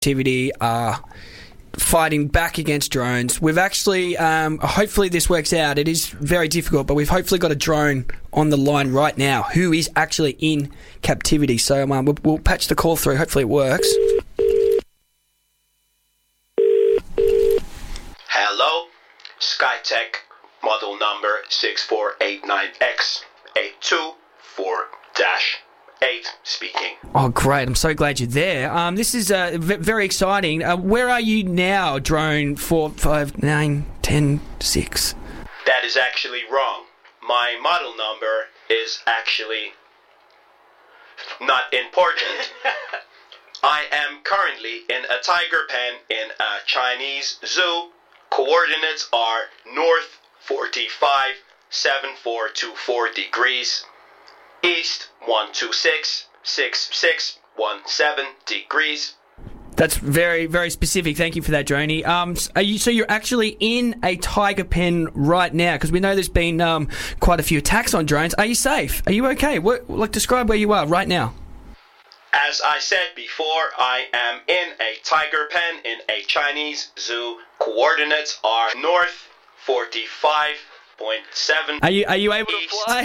Activity are fighting back against drones. We've actually, hopefully this works out. It is very difficult, but we've hopefully got a drone on the line right now who is actually in captivity. So we'll patch the call through. Hopefully it works. Hello, Skytech, model number 6489X824-8 speaking. Oh, great. I'm so glad you're there. This is very exciting. Where are you now, drone 45910 That is actually wrong. My model number is actually not important. I am currently in a tiger pen in a Chinese zoo. Coordinates are north 457424 degrees, east 1266617 degrees. That's very, very specific. Thank you for that, Droney. So you're actually in a tiger pen right now? Because we know there's been quite a few attacks on drones. Are you safe? Are you okay? Describe where you are right now. As I said before, I am in a tiger pen in a Chinese zoo. Coordinates are north 45.7. Are you able to fly?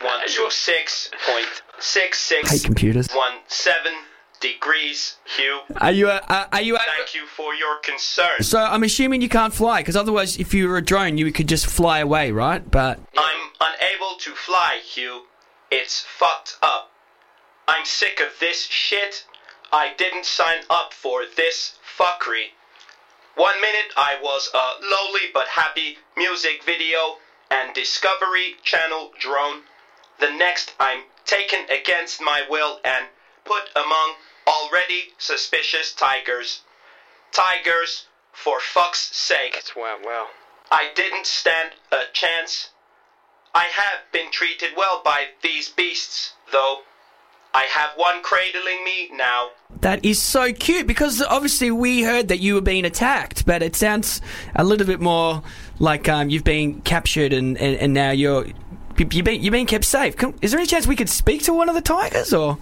126.66. Hate computers. 17 degrees, Hugh. Are you Thank you for your concern. So I'm assuming you can't fly, because otherwise, if you were a drone, you could just fly away, right? But I'm unable to fly, Hugh. It's fucked up. I'm sick of this shit. I didn't sign up for this fuckery. 1 minute I was a lowly but happy music video and Discovery Channel drone. The next I'm taken against my will and put among already suspicious tigers. Tigers, for fuck's sake. Wow. I didn't stand a chance. I have been treated well by these beasts, though. I have one cradling me now. that is so cute, because obviously we heard that you were being attacked, but it sounds a little bit more like you've been captured and now you're being kept safe. Is there any chance we could speak to one of the tigers, or...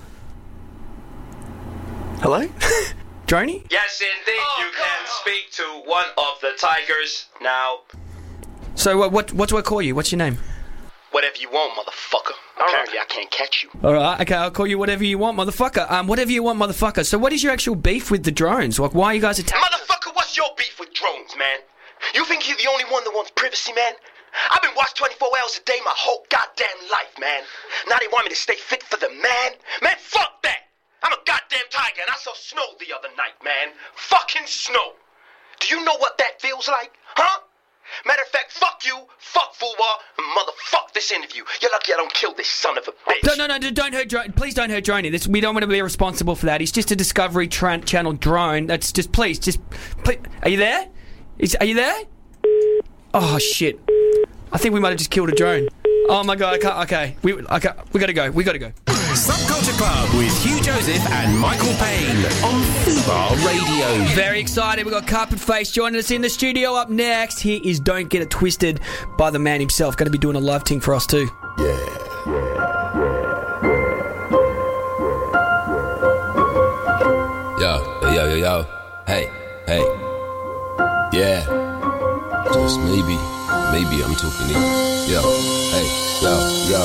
Hello? Droney? Yes, indeed, you can speak to one of the tigers now. So what do I call you? What's your name? Whatever you want, motherfucker. Apparently I can't catch you. Alright, okay, I'll call you whatever you want, motherfucker. Whatever you want, motherfucker. So what is your actual beef with the drones? Like, why are you guys attacking... Motherfucker, what's your beef with drones, man? You think you're the only one that wants privacy, man? I've been watched 24 hours a day my whole goddamn life, man. Now they want me to stay fit for the man? Man, fuck that! I'm a goddamn tiger and I saw snow the other night, man. Fucking snow. Do you know what that feels like? Huh? Matter of fact, fuck you, fuck Fulwa, and motherfuck this interview. You're lucky I don't kill this son of a bitch. No, don't hurt Droney. Please don't hurt Droney. We don't want to be responsible for that. He's just a Discovery Channel drone. That's just, please. Are you there? Are you there? Oh, shit. I think we might have just killed a drone. Oh, my God, I can't, okay. We gotta go. Subculture Club with Hugh Joseph and Michael Payne on Fubar Radio. Very excited. We've got Carpet Face joining us in the studio. Up next, here is Don't Get It Twisted by the man himself. Going to be doing a live thing for us too. Yo. Hey. Yeah. Just maybe I'm talking to you. Yo. Hey. Yo.